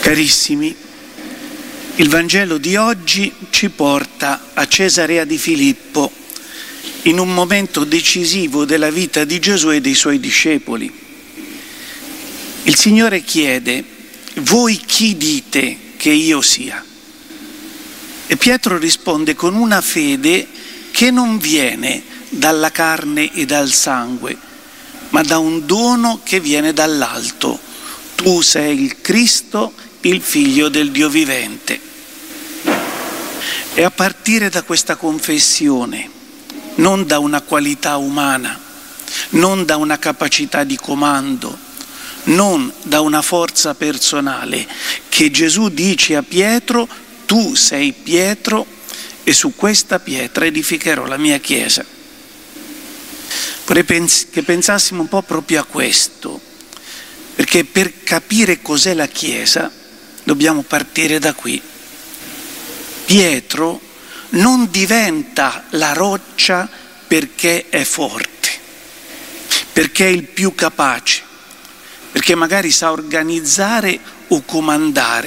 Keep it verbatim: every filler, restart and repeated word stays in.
Carissimi, il Vangelo di oggi ci porta a Cesarea di Filippo, in un momento decisivo della vita di Gesù e dei suoi discepoli. Il Signore chiede: voi chi dite che io sia? E Pietro risponde con una fede che non viene dalla carne e dal sangue, ma da un dono che viene dall'alto. Tu sei il Cristo, il Figlio del Dio vivente. E a partire da questa confessione, non da una qualità umana, non da una capacità di comando, non da una forza personale, che Gesù dice a Pietro: tu sei Pietro e su questa pietra edificherò la mia Chiesa. Vorrei pens- che pensassimo un po' proprio a questo, perché per capire cos'è la Chiesa dobbiamo partire da qui. Pietro non diventa la roccia perché è forte, perché è il più capace, perché magari sa organizzare o comandare.